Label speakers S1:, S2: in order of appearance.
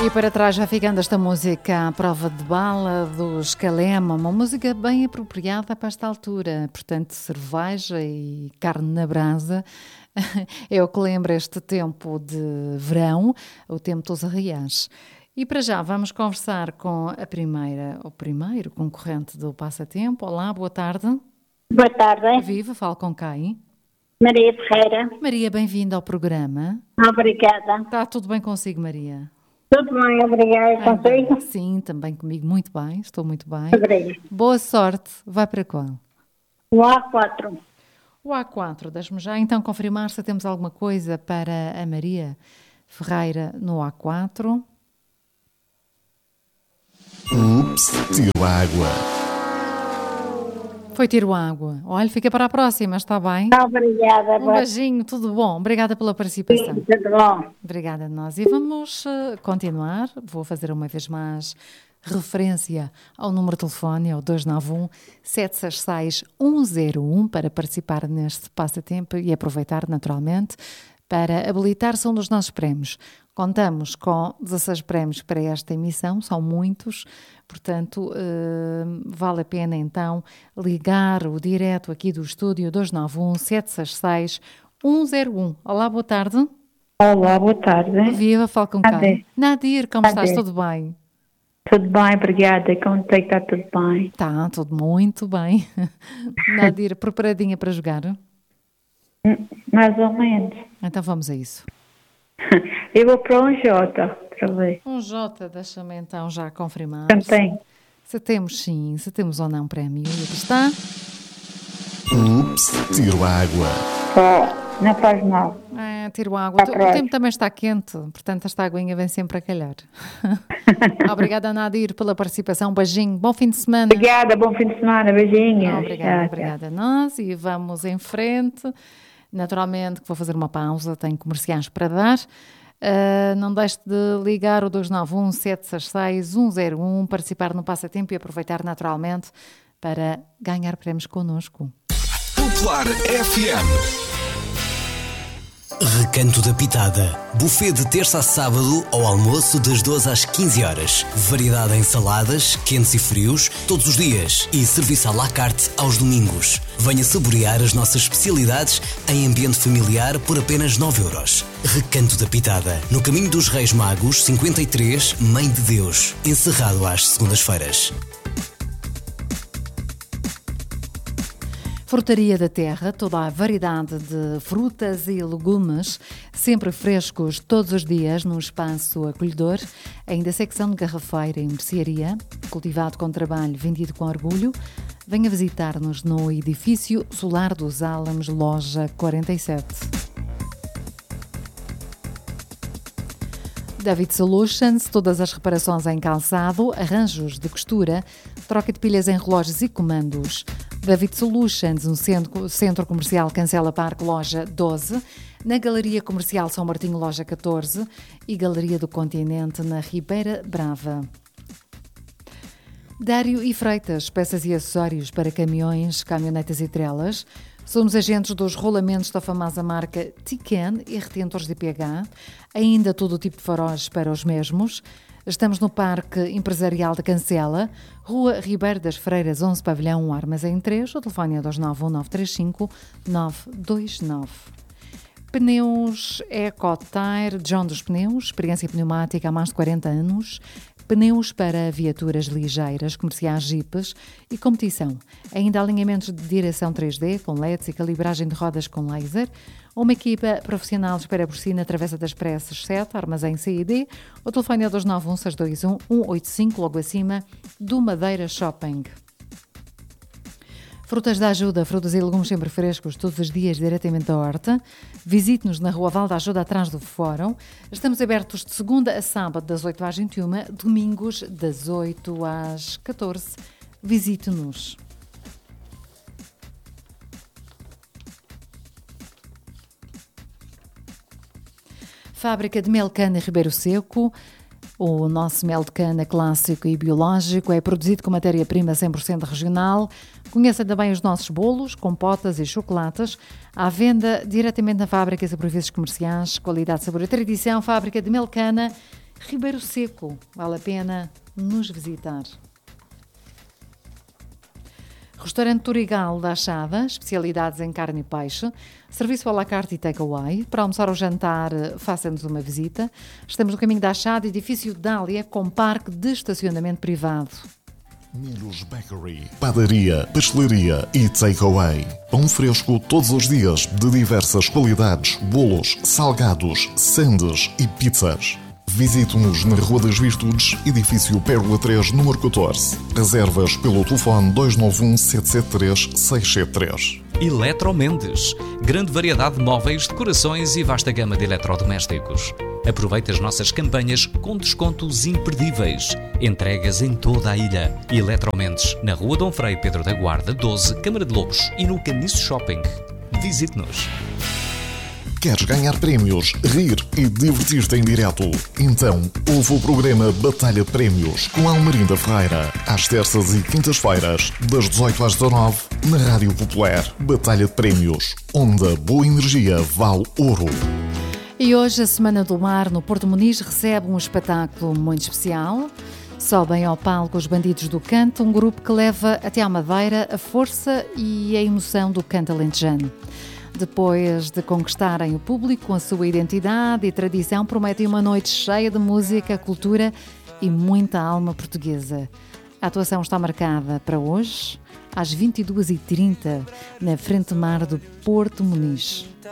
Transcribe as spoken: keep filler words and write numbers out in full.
S1: E para trás já ficando esta música à prova de bala dos Calema, uma música bem apropriada para esta altura, portanto cerveja e carne na brasa, é o que lembra este tempo de verão, o tempo dos arraiais. E para já vamos conversar com a primeira, o primeiro concorrente do Passatempo. Olá, boa tarde.
S2: Boa tarde.
S1: Viva, falo com quem?
S2: Maria Ferreira.
S1: Maria, bem-vinda ao programa.
S2: Obrigada.
S1: Está tudo bem consigo, Maria?
S2: Tudo bem, obrigada.
S1: Ah,
S2: Consigo?
S1: sim, também comigo muito bem, estou muito bem.
S2: Obrigada.
S1: Boa sorte, vai para qual?
S2: O A quatro.
S1: O A quatro, deixe-me já então confirmar se temos alguma coisa para a Maria Ferreira no A quatro.
S3: Ups, tiro água.
S1: Foi tiro água. Olha, fica para a próxima, está bem?
S2: Obrigada.
S1: Um beijinho, tudo bom. Obrigada pela participação.
S2: Tudo bom.
S1: Obrigada a nós. E vamos uh, continuar. Vou fazer uma vez mais referência ao número de telefone, ao dois nove um, sete seis seis, um zero um, para participar neste passatempo e aproveitar naturalmente para habilitar-se um dos nossos prémios. Contamos com dezasseis prémios para esta emissão, são muitos, portanto, eh, vale a pena então ligar o direto aqui do estúdio dois nove um, sete seis seis, um zero um. Olá, boa tarde.
S4: Olá, boa tarde.
S1: Viva, falo com quem? Nadir, como
S4: Nadir.
S1: estás? Tudo bem?
S4: Tudo bem, obrigada. Como tem que está tudo bem?
S1: Está, tudo muito bem. Nadir, preparadinha para jogar?
S4: Mais ou menos.
S1: Então vamos a isso.
S4: Eu vou para um J, para ver.
S1: Um J, deixa-me então já confirmar.
S4: Não tem?
S1: Se temos sim, se temos ou não prémio. E aqui está.
S3: Ups, tiro água.
S4: Oh, não faz mal.
S1: É, tiro água.
S4: Está
S1: O
S4: pronto.
S1: tempo também está quente, portanto esta aguinha vem sempre a calhar. Obrigada, Nadir, pela participação. Um beijinho, bom fim de semana.
S4: Obrigada, bom fim de semana, beijinhos.
S1: Obrigada,
S4: Tchau,
S1: obrigada a nós e vamos em frente. Naturalmente que vou fazer uma pausa, tenho comerciais para dar. Uh, não deixe de ligar o dois nove um, sete seis seis, um zero um, participar no passatempo e aproveitar naturalmente para ganhar prémios connosco.
S3: Popular F M.
S5: Recanto da Pitada. Buffet de terça a sábado ao almoço das doze às quinze horas. Variedade em saladas, quentes e frios, todos os dias. E serviço à la carte aos domingos. Venha saborear as nossas especialidades em ambiente familiar por apenas nove euros. Recanto da Pitada. No caminho dos Reis Magos, cinquenta e três, Mãe de Deus. Encerrado às segundas-feiras.
S1: Frutaria da Terra, toda a variedade de frutas e legumes, sempre frescos todos os dias no espaço acolhedor, ainda secção de garrafeira e mercearia, cultivado com trabalho, vendido com orgulho. Venha visitar-nos no edifício Solar dos Álamos, loja quarenta e sete. David Solutions, todas as reparações em calçado, arranjos de costura, troca de pilhas em relógios e comandos. David Solutions, no centro, centro comercial Cancela Parque, loja doze, na Galeria Comercial São Martinho, loja catorze e Galeria do Continente, na Ribeira Brava. Dário e Freitas, peças e acessórios para caminhões, caminhonetas e trelas. Somos agentes dos rolamentos da famosa marca Tiken e retentores de pH, ainda todo o tipo de faróis para os mesmos. Estamos no Parque Empresarial de Cancela, Rua Ribeiro das Freiras, onze, Pavilhão um, Armazém três, o telefone é dois nove um, nove três cinco, nove dois nove. Pneus Ecotire, John dos Pneus, experiência pneumática há mais de quarenta anos. Pneus para viaturas ligeiras, comerciais, jipes e competição. Ainda alinhamentos de direção três D com L E Ds e calibragem de rodas com laser. Uma equipa profissional espera por si na Travessa das Pressas sete, Armazém C I D. O telefone é dois nove um, seis dois um, um oito cinco, logo acima do Madeira Shopping. Frutas da Ajuda, frutas e legumes sempre frescos, todos os dias diretamente da horta. Visite-nos na Rua Val da Ajuda, atrás do Fórum. Estamos abertos de segunda a sábado, das oito às vinte e uma, domingos das oito às catorze. Visite-nos. Fábrica de Mel Cana Ribeiro Seco. O nosso mel de cana clássico e biológico é produzido com matéria-prima cem por cento regional. Conheça também os nossos bolos, compotas e chocolates. À venda diretamente na fábrica e serviços comerciais. Qualidade, sabor e tradição. Fábrica de Mel Cana Ribeiro Seco, vale a pena nos visitar. Restaurante Turigal da Achada, especialidades em carne e peixe, serviço à la carte e takeaway. Para almoçar ou jantar, faça-nos uma visita. Estamos no caminho da Achada, edifício Dália, com parque de estacionamento privado.
S3: Milhos Bakery, padaria, pastelaria e takeaway. Pão fresco todos os dias, de diversas qualidades, bolos, salgados, sandes e pizzas. Visite-nos na Rua das Virtudes, edifício Pérola três, número catorze. Reservas pelo telefone dois nove um, sete sete três, seis sete três.
S6: Eletromendes. Grande variedade de móveis, decorações e vasta gama de eletrodomésticos. Aproveite as nossas campanhas com descontos imperdíveis. Entregas em toda a ilha. Eletromendes, na Rua Dom Frei Pedro da Guarda, doze, Câmara de Lobos e no Caniço Shopping. Visite-nos.
S3: Queres ganhar prémios, rir e divertir-te em direto? Então, ouve o programa Batalha de Prémios com Almerinda Ferreira, às terças e quintas-feiras, das dezoito às dezanove, na Rádio Popular. Batalha de Prémios, onde a boa energia vale ouro.
S1: E hoje a Semana do Mar no Porto Muniz recebe um espetáculo muito especial. Sobem ao palco os Bandidos do Canto, um grupo que leva até à Madeira a força e a emoção do canto alentejano. Depois de conquistarem o público com a sua identidade e tradição, prometem uma noite cheia de música, cultura e muita alma portuguesa. A atuação está marcada para hoje, às vinte e duas e trinta, na Frente Mar do Porto Muniz.